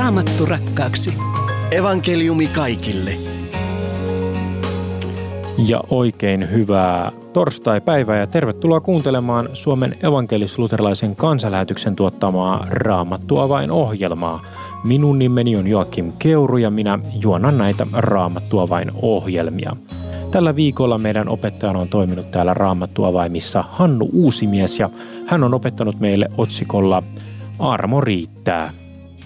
Raamattu rakkaaksi. Evankeliumi kaikille. Ja oikein hyvää torstaipäivää ja tervetuloa kuuntelemaan Suomen evankelis-luterilaisen kansanlähetyksen tuottamaa Raamattuavain-ohjelmaa. Minun nimeni on Joakim Keuru ja minä juonan näitä Raamattuavain-ohjelmia. Tällä viikolla meidän opettajana on toiminut täällä Raamattuavaimissa Hannu Uusimies ja hän on opettanut meille otsikolla Armo riittää.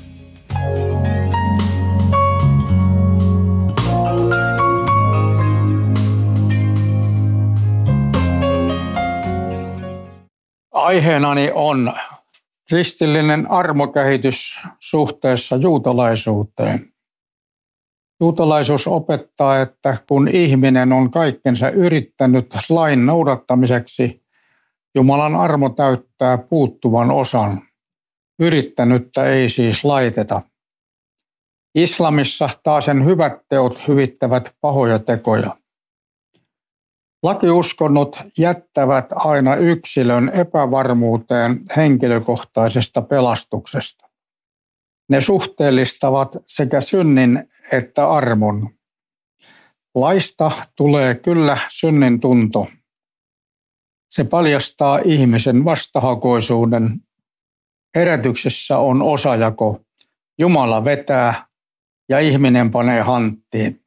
Aiheenani on kristillinen armokehitys suhteessa juutalaisuuteen. Juutalaisuus opettaa, että kun ihminen on kaikkensa yrittänyt lain noudattamiseksi, Jumalan armo täyttää puuttuvan osan. Yrittänyttä ei siis laiteta. Islamissa taasen hyvät teot hyvittävät pahoja tekoja. Lakiuskonnot jättävät aina yksilön epävarmuuteen henkilökohtaisesta pelastuksesta. Ne suhteellistavat sekä synnin että armon. Laista tulee kyllä synnin tunto. Se paljastaa ihmisen vastahakoisuuden. Herätyksessä on osajako. Jumala vetää ja ihminen panee hanttiin.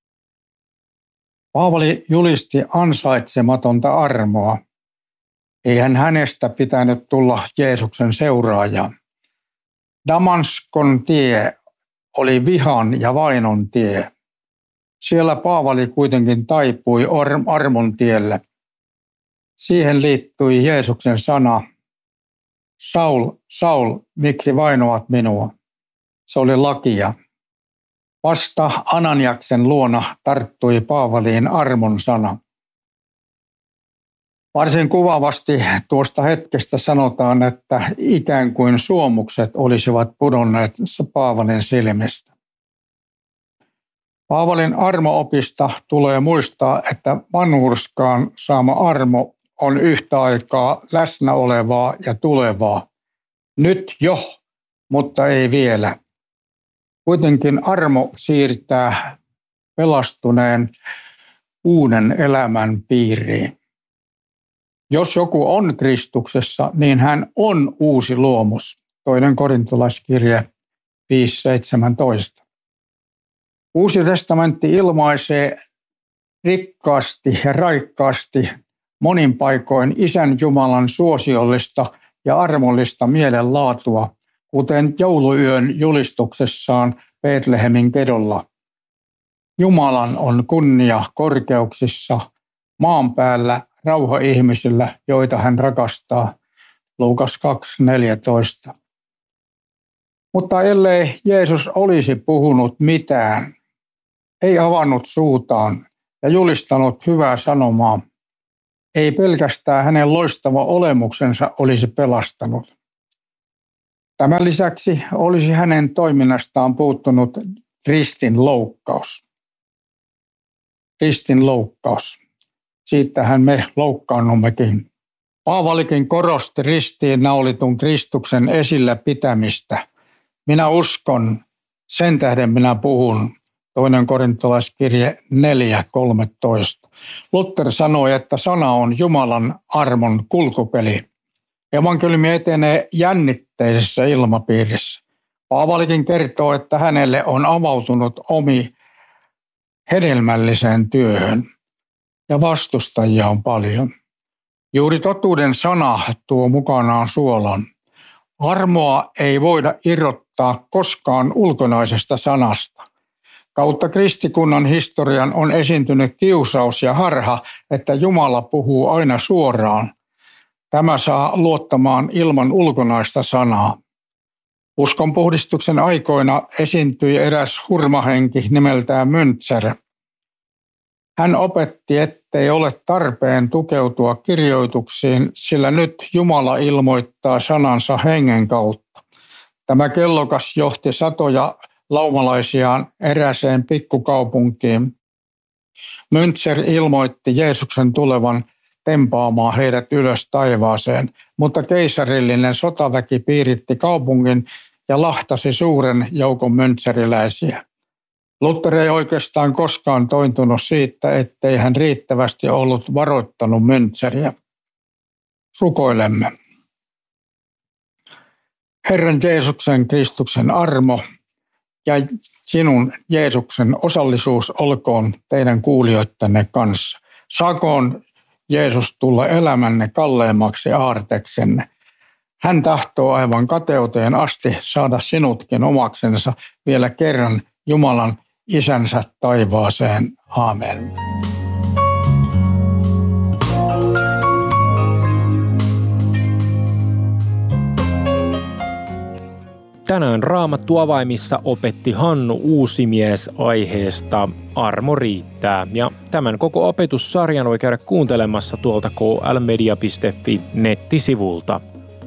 Paavali julisti ansaitsematonta armoa. Eihän hänestä pitänyt tulla Jeesuksen seuraaja. Damaskon tie oli vihan ja vainon tie. Siellä Paavali kuitenkin taipui armon tielle. Siihen liittyi Jeesuksen sana, Saul, Saul, miksi vainoat minua? Se oli lakia. Vasta Ananiaksen luona tarttui Paavaliin armon sana. Varsin kuvaavasti tuosta hetkestä sanotaan, että ikään kuin suomukset olisivat pudonneet Paavalin silmistä. Paavalin armo-opista tulee muistaa, että vanhurskaan saama armo on yhtä aikaa läsnä olevaa ja tulevaa. Nyt jo, mutta ei vielä. Kuitenkin armo siirtää pelastuneen uuden elämän piiriin. Jos joku on Kristuksessa, niin hän on uusi luomus. 2. Korintolaiskirje 5.17. Uusi testamentti ilmaisee rikkaasti ja raikkaasti monin paikoin Isän Jumalan suosiollista ja armollista mielenlaatua, kuten jouluyön julistuksessaan Betlehemin kedolla. Jumalan on kunnia korkeuksissa, maan päällä rauha ihmisillä, joita hän rakastaa. Luukas 2.14. Mutta ellei Jeesus olisi puhunut mitään, ei avannut suutaan ja julistanut hyvää sanomaa, ei pelkästään hänen loistava olemuksensa olisi pelastanut. Tämän lisäksi olisi hänen toiminnastaan puuttunut ristin loukkaus. Ristin loukkaus. Siitähän me loukkaannummekin. Paavalikin korosti ristiin naulitun Kristuksen esillä pitämistä. Minä uskon, sen tähden minä puhun. 2. Korintolaiskirje 4.13. Luther sanoi, että sana on Jumalan armon kulkupeli. Evankeliumi etenee jännitteisessä ilmapiirissä. Paavalikin kertoo, että hänelle on avautunut omi hedelmälliseen työhön. Ja vastustajia on paljon. Juuri totuuden sana tuo mukanaan suolan. Armoa ei voida irrottaa koskaan ulkonaisesta sanasta. Kautta kristikunnan historian on esiintynyt kiusaus ja harha, että Jumala puhuu aina suoraan. Tämä saa luottamaan ilman ulkonaista sanaa. Uskonpuhdistuksen aikoina esiintyi eräs hurmahenki nimeltään Müntzer. Hän opetti, ettei ole tarpeen tukeutua kirjoituksiin, sillä nyt Jumala ilmoittaa sanansa hengen kautta. Tämä kellokas johti satoja laumalaisiaan erääseen pikkukaupunkiin. Müntzer ilmoitti Jeesuksen tulevan tempaamaan heidät ylös taivaaseen, mutta keisarillinen sotaväki piiritti kaupungin ja lahtasi suuren joukon möntseriläisiä. Luther ei oikeastaan koskaan tointunut siitä, ettei hän riittävästi ollut varoittanut möntseriä. Rukoilemme. Herran Jeesuksen Kristuksen armo ja sinun Jeesuksen osallisuus olkoon teidän kuulijoittenne kanssa. Saakoon Jeesus tulla elämänne kalleimmaksi aarteksenne. Hän tahtoo aivan kateuteen asti saada sinutkin omaksensa vielä kerran Jumalan Isänsä taivaaseen. Aamen. Tänään Raamattu avaimissa opetti Hannu Uusimies aiheesta Armo riittää. Ja tämän koko opetussarjan voi käydä kuuntelemassa tuolta klmedia.fi nettisivulta.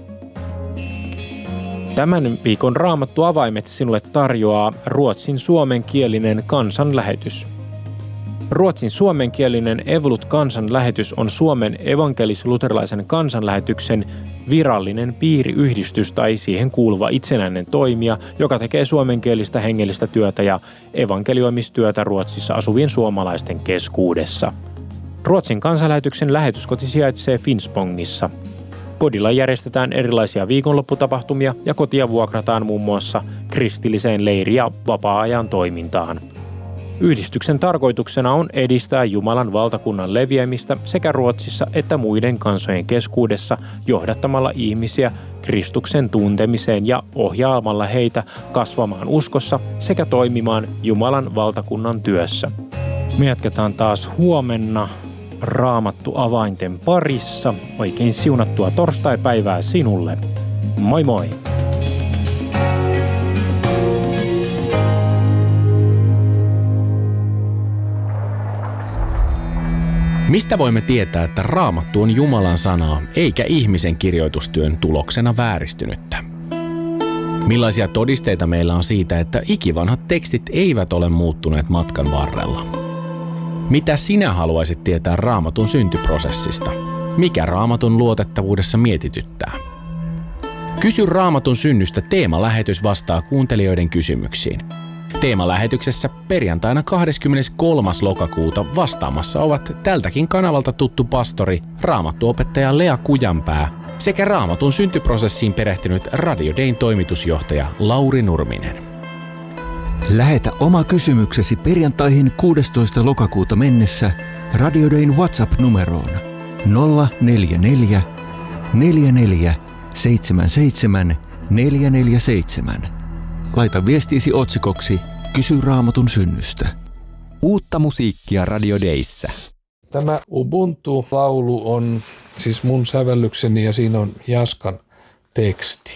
Tämän viikon Raamattu avaimet sinulle tarjoaa ruotsin suomenkielinen kansanlähetys. Ruotsin suomenkielinen Evolut-kansanlähetys on Suomen evankelis-luterilaisen kansanlähetyksen virallinen piiriyhdistys tai siihen kuuluva itsenäinen toimija, joka tekee suomenkielistä hengellistä työtä ja evankelioimistyötä Ruotsissa asuvien suomalaisten keskuudessa. Ruotsin kansanlähetyksen lähetyskoti sijaitsee Finspångissa. Kodilla järjestetään erilaisia viikonlopputapahtumia ja kotia vuokrataan muun muassa kristilliseen leiri- ja vapaa-ajan toimintaan. Yhdistyksen tarkoituksena on edistää Jumalan valtakunnan leviämistä sekä Ruotsissa että muiden kansojen keskuudessa johdattamalla ihmisiä Kristuksen tuntemiseen ja ohjaamalla heitä kasvamaan uskossa sekä toimimaan Jumalan valtakunnan työssä. Me jatketaan taas huomenna Raamattu avainten parissa. Oikein siunattua torstaipäivää sinulle. Moi moi! Mistä voimme tietää, että Raamattu on Jumalan sanaa eikä ihmisen kirjoitustyön tuloksena vääristynyttä? Millaisia todisteita meillä on siitä, että ikivanhat tekstit eivät ole muuttuneet matkan varrella? Mitä sinä haluaisit tietää Raamatun syntyprosessista? Mikä Raamatun luotettavuudessa mietityttää? Kysy Raamatun synnystä teemalähetys vastaa kuuntelijoiden kysymyksiin. Teemalähetyksessä perjantaina 23. lokakuuta vastaamassa ovat tältäkin kanavalta tuttu pastori, raamattuopettaja Lea Kujanpää sekä Raamatun syntyprosessiin perehtynyt Radio Dayn toimitusjohtaja Lauri Nurminen. Lähetä oma kysymyksesi perjantaihin 16. lokakuuta mennessä Radio Dayn WhatsApp-numeroon 044 44 77 447. Laita viestiisi otsikoksi Kysy Raamatun synnystä. Uutta musiikkia Radio Dayssä. Tämä Ubuntu-laulu on siis mun sävellykseni ja siinä on Jaskan teksti.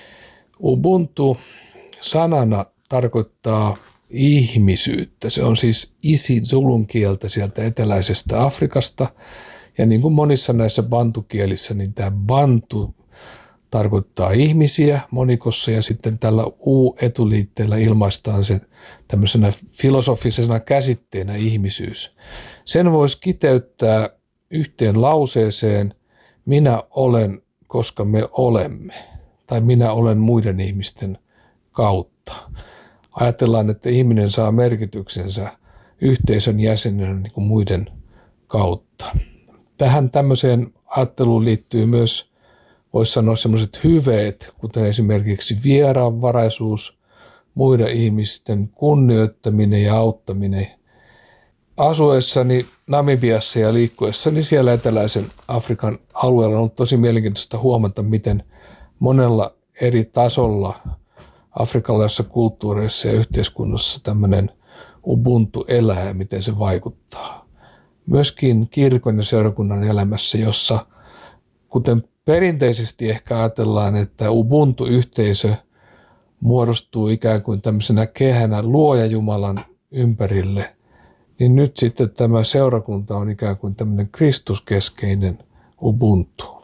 Ubuntu sanana tarkoittaa ihmisyyttä. Se on siis isi-zulun kieltä sieltä eteläisestä Afrikasta. Ja niin kuin monissa näissä bantukielissä, niin tämä bantu tarkoittaa ihmisiä monikossa ja sitten tällä U-etuliitteellä ilmaistaan se tämmöisenä filosofisena käsitteenä ihmisyys. Sen voisi kiteyttää yhteen lauseeseen: minä olen, koska me olemme, tai minä olen muiden ihmisten kautta. Ajatellaan, että ihminen saa merkityksensä yhteisön jäsenenä niin kuin muiden kautta. Tähän tämmöiseen ajatteluun liittyy myös, voisi sanoa, sellaiset hyveet, kuten esimerkiksi vieraanvaraisuus, muiden ihmisten kunnioittaminen ja auttaminen. Asuessani Namibiassa ja liikkuessani siellä eteläisen Afrikan alueella on ollut tosi mielenkiintoista huomata, miten monella eri tasolla afrikkalaisissa kulttuureissa ja yhteiskunnassa tämmöinen Ubuntu elää ja miten se vaikuttaa. Myöskin kirkon ja seurakunnan elämässä, jossa kuten perinteisesti ehkä ajatellaan, että Ubuntu-yhteisö muodostuu ikään kuin tämmöisenä kehänä Luoja Jumalan ympärille, niin nyt sitten tämä seurakunta on ikään kuin tämmöinen kristuskeskeinen Ubuntu.